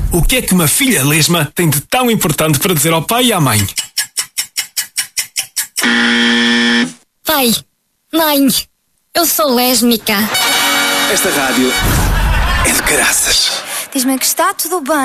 O que é que uma filha lesma tem de tão importante para dizer ao pai e à mãe? Pai, mãe, eu sou lésbica. Esta rádio é de caraças. Diz-me que está tudo bem.